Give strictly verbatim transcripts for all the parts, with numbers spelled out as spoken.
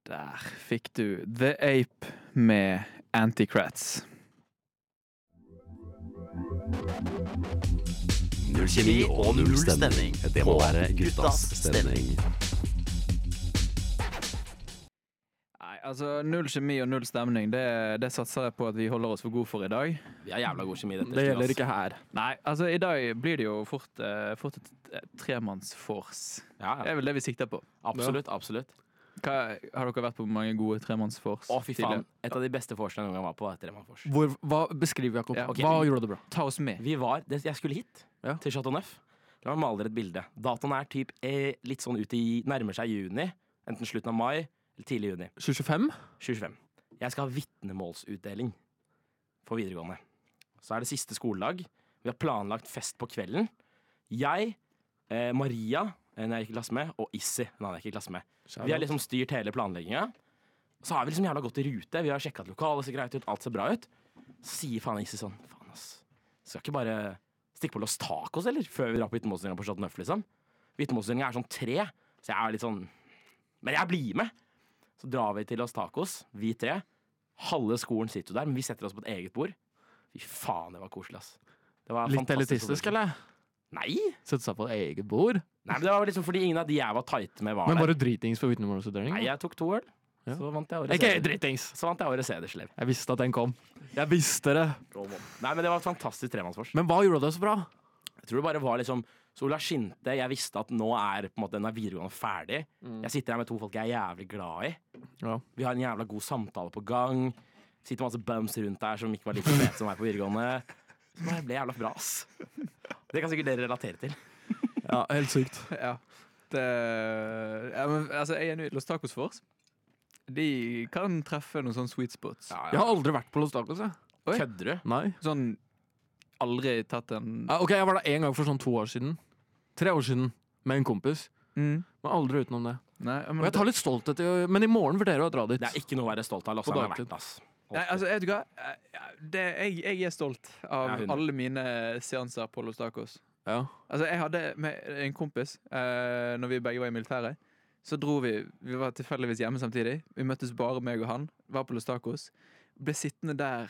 Der fikk du The Ape med Anticrats. Null kjemi og null stemning. Det må være guttas stemning. Nei, altså null kjemi og null stemning, det, det satser jeg på at vi holder oss for gode for i dag. Vi har jævla god kjemi i dette. Det gjelder ikke her. Nei, altså i dag blir det jo fort, uh, fort et, et tremannsfors. Ja, Det ja. er vel det vi sikter på. Absolutt, absolutt. Hva, har dere vært på mange gode tremannsfors? Å, fy faen. Et av de beste forsene jeg noen gang var på, var tremannfors. Hvor, hva beskriver Jakob? Ja, ok. Hva gjorde det bra? Ta oss med. Vi var, det, Jeg skulle hit, Ja. til Chateau Neuf. La meg male dere et bilde. Datoen er typ eh, litt sånn ut i, nærmer seg juni. Enten slutten av mai eller tidlig juni. tjue tjuefem? tjue tjuefem. Jeg skal ha vitnemålsutdeling for videregående. Så er det siste skoledag. Vi har planlagt fest på kvelden. Jeg, eh, Maria, en jeg gikk i klasse med, og Issi, en annen jeg gikk i klasse med. Vi har liksom styrt hele planlegginga. Så har vi liksom jævla gått i rute. Vi har sjekka at lokalet ser greit ut, alt ser bra ut. Så sier faen Issi sånn, faen ass, skal ikke bare stikke på Los Tacos, eller? Før vi drar på vitnemålsutdelinga på Chateau Neuf, liksom. Vitnemålsutdelinga er sånn tre, så jeg er litt sånn, men jeg blir med. Så drar vi til Los Tacos, vi tre. Halve skolen sitter jo der, men vi setter oss på et eget bord. Fy faen, det var koselig, ass. Det var Litt fantastisk elitistisk, koselig. eller? Nei! Sette seg på et eget bord? Nei, men det var liksom fordi ingen av de jeg var tighte med var Men der. bare dritings for vitnemålsutdeling? Nei, jeg tok to øl. Ja. Så vant jeg årets Ikke eder- dritings! Så vant jeg årets ederslev. Jeg visste at den kom. Jeg visste det. Nei, men det var et fantastisk tremannsfors. Men hva gjorde det så bra? Jeg tror det bare var liksom sola skinte. Jeg visste at nå er på en måte denne videregående ferdig. Jeg sitter her med to folk jeg er jævlig glad i. Ja. Vi har en jævla god samtale på gang. Sitter masse bums rundt der som ikke var like fete som meg på videregående. Så det ble jævla bra, ass. Det kan sikkert dere relatere til. Ja, helt sykt. Ja. Det, ja, men, altså, jeg er enig i Los Tacos Force. De kan treffe noen sånne sweet spots. Ja, Jeg har aldri vært på Los Tacos, jeg. Oi. Kødder du? Nei. Sånn aldri tatt en Ja, ok, jeg var der en gang for sånn to år siden. Tre år siden. Med en kompis. mm. Men aldri utenom det. Nei, men, Og jeg tar litt stolthet i å- Men i morgen vurderer jeg å dra dit. Det er ikke noe å være stolt av. Lasse På har dagtid. vært, ass. Nei, altså, vet du hva? Det, jeg, jeg er stolt av Ja, hundre. alle mine seanser på Los Tacos. Ja. Altså, jeg hadde med en kompis eh, når vi begge var i militæret. Så dro vi Vi var tilfeldigvis hjemme samtidig. Vi møttes bare meg og han. Var på Los Tacos. Ble sittende der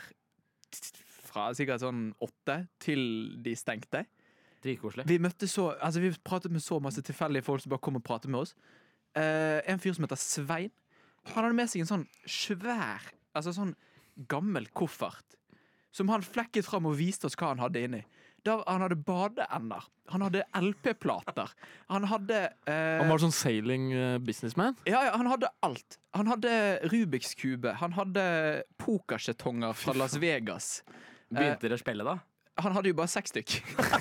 fra sikkert sånn åtte til de stengte. Dritkoselig. Vi møtte så Altså, vi pratet med så masse tilfeldige folk som bare kom og pratet med oss. Eh, en fyr som heter Svein. Han hadde med seg en sånn svær, altså sånn gammel koffert, som han flekket fram og viste oss hva han hadde inni. Da, han hadde badeender. Han hadde L P-plater. Han hadde eh, Han var sånn sailing eh, businessman. ja, ja, han hadde alt. Han hadde Rubiks kube. Han hadde pokerskjetonger fra Las Vegas. Begynte dere å spille, da? Han hadde jo bare seks stykk.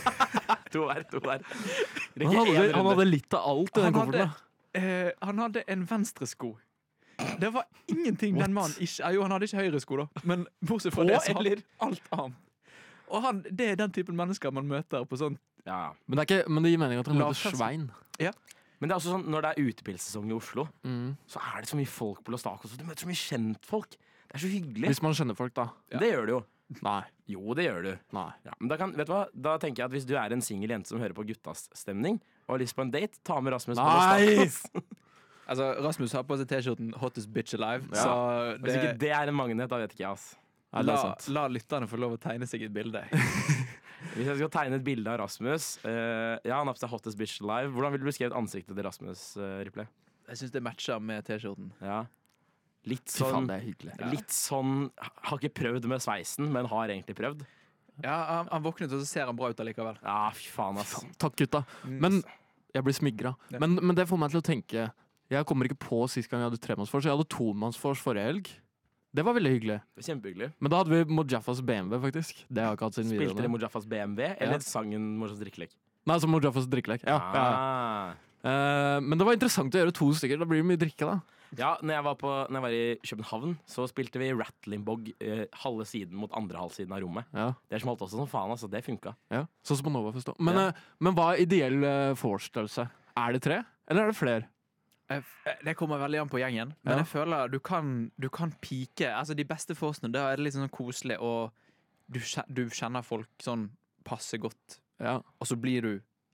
To hver, to hver. Han hadde, han hadde litt av alt i den Han hadde, kofferten. da. eh, han hadde en venstresko. Det var ingenting den mannen ikke eh, Jo, han hadde ikke høyresko, da, men bortsett fra På, det, så hadde eller? han alt annet. Og han, det er den typen mennesker man møter på sånn Ja. Men det, er ikke, men det gir mening at han heter Lavklasse. Svein. Men det er også sånn, når det er utepilsesong i Oslo, Mm. så er det så mye folk på Los Tacos. og Du møter så mye kjentfolk. Det er så hyggelig. Hvis man kjenner folk, da. Ja. Det gjør du jo. Nei. Jo, det gjør du. Nei. Ja, men da, kan, vet du hva? Da tenker jeg at hvis du er en singel jente som hører på guttas stemning, og har lyst på en date, ta med Rasmus på Nei! Los Tacos. Altså, Rasmus har på seg T-skjorten 'Hottest bitch alive', Ja. så Hvis ikke det, det er en magnet, da vet ikke jeg, ass. Nei, det er la, sant. la lytterne få lov å tegne seg et bilde. Hvis jeg skal tegne et bilde av Rasmus eh, Ja, han har på seg Hottest Bitch Live. Hvordan ville du beskrevet ansiktet til Rasmus, uh, Ripley? Jeg syns det matcher med T-skjorten. Ja. Litt Fy faen, sånn, det er hyggelig. Ja. litt sånn Har ikke prøvd med sveisen, men har egentlig prøvd. Ja, han, han våknet, og så ser han bra ut allikevel. Ja, fy faen, ass. Takk, gutta. Mm. Men jeg blir smigra. Ja. Men, men det får meg til å tenke. Jeg kommer ikke på sist gang jeg hadde tremannsfors. Jeg hadde tomannsfors forrige helg. Det var veldig hyggelig. Kjempehyggelig. Men da hadde vi Mojaffas B M W, faktisk. Det har jeg ikke hatt siden Spilte dere videregående. Mojaffas B M W, eller sangen Mojaffas drikkelek? Nei, altså Mojaffas drikkelek. Ja, ja. Ah. Eh, men det var interessant å gjøre to stykker. Da blir det mye drikke, da. Ja, når jeg, var på, når jeg var i København, så spilte vi Rattlingbog eh, halve siden mot andre halvsiden av rommet. Ja, Det smalt også som faen, altså. Det funka. ja. Sånn som på Nova forstå. Men, Ja. eh, men hva er ideell uh, vorstørrelse? Er det tre, eller er det flere? Jeg f- eh, Det kommer veldig an på gjengen, men Ja. jeg føler du kan, du kan pike. Altså, de beste forsene, da er det litt sånn koselig, og du, kje- du kjenner folk sånn passe godt, Ja. og så blir du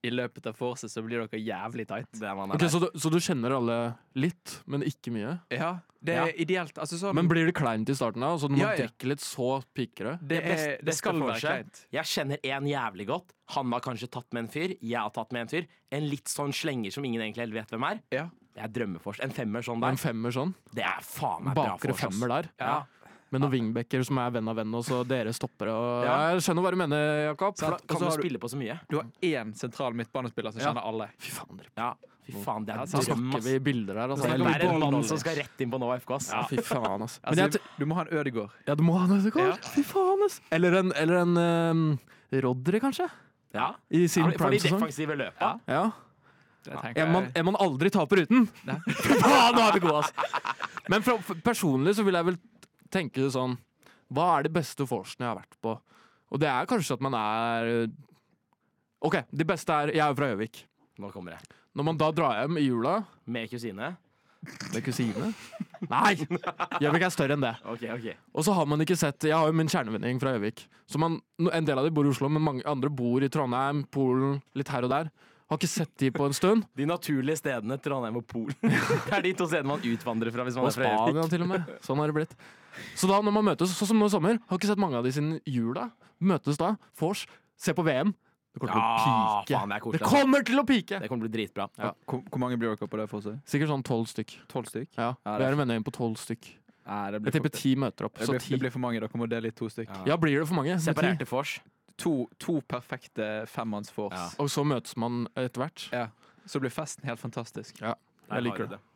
i løpet av vorset så blir dere jævlig tight. Det er man Ok, så, du, så du kjenner alle litt, men ikke mye? Ja, det er Ja. ideelt. Altså, sånn, Men blir det kleint i starten da? Altså når man Ja, ja. drikker litt, så piker det? det, Det beste- er, det beste skal være vorset. kleint. Jeg kjenner en jævlig godt. Han har kanskje tatt med en fyr. Jeg har tatt med en fyr. En litt sånn slenger som ingen egentlig helt vet hvem er. Ja. Det er drømmefors. En femmer sånn En der. femmer sånn? Det er faen meg bra Bakre fors, ass. femmer der? Ja. Med noen wingbacker som er venn av venn, og så dere stopper og Ja. Jeg skjønner hva du mener, Jakob. For da Og kan så du har du- spille på så mye. Du har én sentral midtbanespiller som Ja. kjenner alle. Fy faen, dere. Ja, fy faen, det Ja, er så drøm, Snakker ass. vi bilder her, altså. Snakker Jeg vi Det liker- er en mann ball som skal rett inn på Nå F K, ass. Ja, fy faen, ass. Men Altså, jeg, t- du må ha en Ødegård. ja, du må ha en Ødegaard. Ja. Fy faen, ass. Eller en, eller en um, Rodri, kanskje? Ja. I sin For de prime-sesong. defensive løpa. Ja. Ja. Det tenker Er man, jeg. er man aldri taper uten? Nei. Fy faen, nå er vi gode, ass! Men fra, f- personlig så vil jeg vel tenke det sånn Hva er de beste vorsene jeg har vært på? Og det er kanskje at man er OK, de beste er Jeg er jo fra Gjøvik. Nå kommer jeg. Når man da drar hjem i jula Med kusine. med kusine Nei! Gjøvik er større enn det. Ok, ok. Og så har man ikke sett Jeg har jo min kjernevenning fra Gjøvik. Så man, En del av de bor i Oslo, men mange andre bor i Trondheim, Polen, litt her og der. Har ikke sett de på en stund. De naturlige stedene, Trondheim og Polen. Det er de to stedene man utvandrer fra hvis man Og er fra Gjøvik. Spania til og med. Sånn har det blitt. Så da når man møtes, sånn som nå i sommer, har ikke sett mange av de siden jula. Møtes da, vors, se på V M. Det kommer til Ja, å pike. faen, det er koselig, Det altså. kommer til å pike! Det kommer til å bli dritbra. Ja. Hvor, hvor mange blir dere på det for seg? Sikkert sånn tolv stykk. Tolv stykk? Ja, Ja, Vi det er er en vennegjeng på tolv stykk. Nei, det Jeg blir, tipper for, ti møter opp. det, Så blir, ti. det blir for mange. Dere må dele i to stykk. Ja. Ja, blir det for mange? Med ti. Separerte vors. To, to perfekte femmannsvors. Ja. Og så møtes man etter hvert. Ja. Så blir festen helt fantastisk. Ja, Der jeg liker har du det.